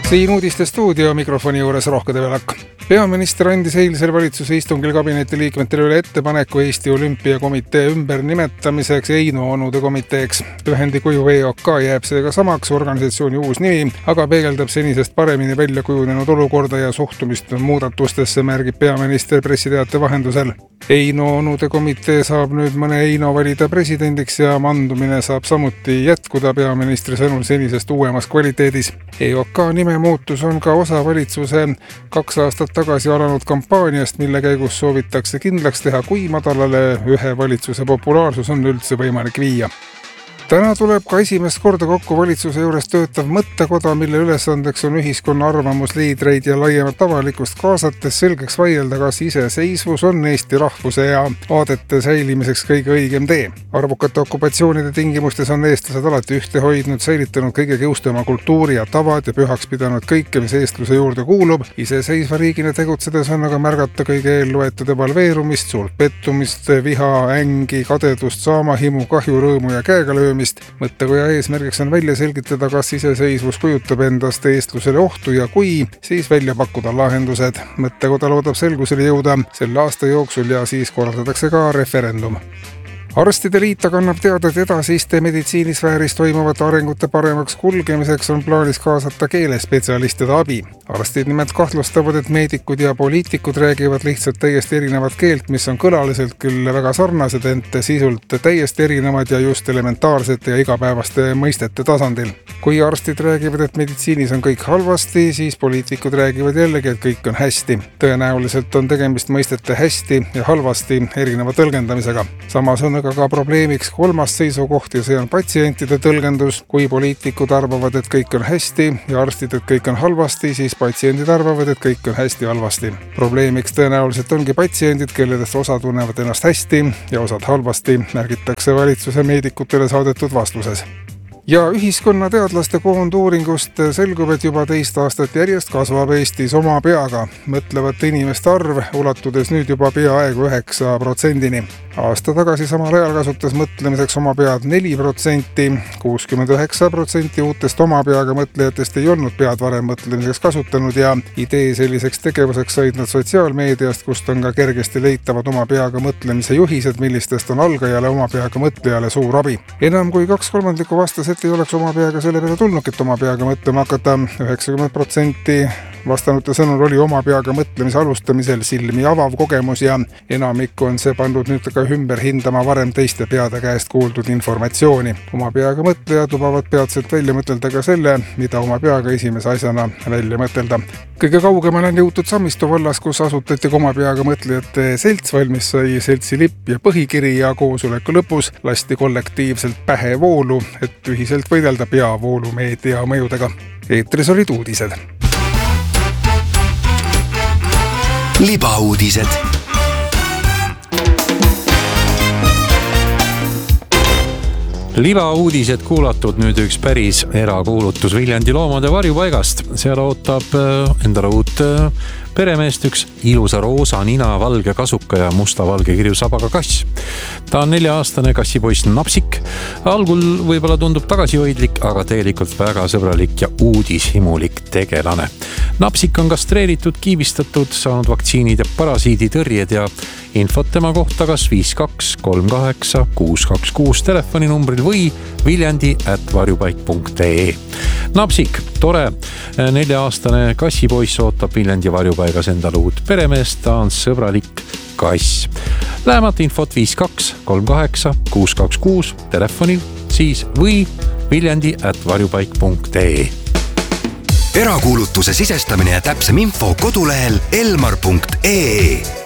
Siin uudiste stuudio mikrofoni juures Rohke Develak. Peaminister andis eilsel valitsuse istungil kabineti liikmetele üle ettepaneku Eesti Olümpiakomitee ümber nimetamiseks Eino Onude komiteeks. Lühendikuju EOK jääb seega samaks, organisatsiooni uus nimi, aga peegeldab senisest paremini välja kujunenud olukorda ja suhtumist muudatustesse, märgib peaminister pressiteate vahendusel. Eino Onude komitee saab nüüd mõne Eino valida presidendiks ja mandumine saab samuti jätkuda peaministri sõnul senisest uuemas kvaliteedis. EOK nime muutus on ka osa valitsuse 2 aastat tagasi alanud kampaaniast, mille käigus soovitakse kindlaks teha, kui madalale ühe valitsuse populaarsus on üldse võimalik viia. Täna tuleb ka esimest korda kokku valitsuse juures töötav mõttekoda, mille ülesandeks on ühiskonna arvamusliidreid ja laiemat avalikkust kaasates selgeks vaielda, kas iseseisvus on Eesti rahvuse ja vaadete säilimiseks kõige õigem tee. Arvukate okupatsioonide tingimustes on eestlased alati ühte hoidnud, säilitanud kõige kiustama kultuuri ja tavad ja pühaks pidanud kõike, mis eestluse juurde kuulub. Iseseisva riigina tegutsedes on aga märgata kõige eelloetud evalveerumist, suurt pettumist, viha, ängi, kadedust, saamahimu, kahju, rõõmu ja käega löömist. Mõttekoja eesmärgiks on välja selgitada, kas iseseisvus kujutab endast eestlusele ohtu ja kui, siis välja pakkuda lahendused. Mõttekoda loodab selgusele jõuda selle aasta jooksul ja siis korraldatakse ka referendum. Arstide liit aga annab teada, et edasiste meditsiinisfääris toimuvate arengute paremaks kulgemiseks on plaanis kaasata keelespetsialistide abi. Arstid nimelt kahtlustavad, et meedikud ja poliitikud räägivad lihtsalt täiesti erinevat keelt, mis on kõlaliselt küll väga sarnased, ent sisult täiesti erinevad ja just elementaarsete ja igapäevaste mõistete tasandil. Kui arstid räägivad, et meditsiinis on kõik halvasti, siis poliitikud räägivad jällegi, et kõik on hästi. Tõenäoliselt on tegemist mõistete hästi ja halvasti erineva tõlgendamisega. Samas on aga probleemiks kolmas seisukoht ja see on patsientide tõlgendus. Kui poliitikud arvavad, et kõik on hästi ja arstid, et kõik on halvasti, siis patsiendid arvavad, et kõik on hästi-halvasti. Probleemiks tõenäoliselt ongi patsiendid, kelledest osa tunnevad ennast hästi ja osad halvasti, märgitakse valitsuse meedikutele saadetud vastuses. Ja ühiskonna teadlaste koonduuringust selgub, et juba 2 aastat järjest kasvab Eestis oma peaga mõtlevate inimeste arv, ulatudes nüüd juba peaaegu 9%-ni. Aasta tagasi samal ajal kasutas mõtlemiseks oma pead 4%, 69% uutest oma peaga mõtlejatest ei olnud pead varem mõtlemiseks kasutanud ja idee selliseks tegevuseks said nad sotsiaalmeediast, kust on ka kergesti leitavad oma peaga mõtlemise juhised, millistest on algajale oma peaga mõtlejale suur abi. Enam kui 2/3 vastas, et ei oleks oma peaga selle peale tulnudki, et oma peaga mõtlema hakata. 90% vastanute sõnul oli oma peaga mõtlemise alustamisel silmi avav kogemus ja enamik on see pandud nüüd ka ümber hindama varem teiste peade käest kuuldud informatsiooni. Oma peaga mõtlejad lubavad peatselt välja mõtelda ka selle, mida oma peaga esimese asjana välja mõtelda. Kõige kaugemale on jõutud Sammistu vallas, kus asutati oma peaga mõtlejate selts, valmis sai seltsi lipp ja põhikiri ja koosoleku lõpus lasti kollektiivselt pähe voolu, et ühiselt võidelda peavoolumeedia mõjudega. Eetris olid uudised. Libauudised. Libauudised kuulatud nüüd üks päris erakuulutus Viljandi loomade varjupaigast. Seal ootab endale uut peremeest üks ilusa roosa nina, valge kasuka ja musta-valge kirjusabaga kass. Ta on 4-aastane kassipoiss Napsik. Algul võibolla tundub tagasihoidlik, aga tegelikult väga sõbralik ja uudishimulik tegelane. Napsik on kastreeritud, kiibistatud, saanud vaktsiinid ja parasiiditõrjed ja infot tema kohta kas 5238 626 telefoninumbril või viljandi@varjupaik.ee. Napsik, tore 4-aastane kassipoiss ootab Viljandi varjupaigas endale uut peremeest, ta on sõbralik kass. Lähemat infot 5238 626 telefonil siis või viljandi@varjupaik.ee. Erakuulutuse sisestamine ja täpsem info kodulehel elmar.ee.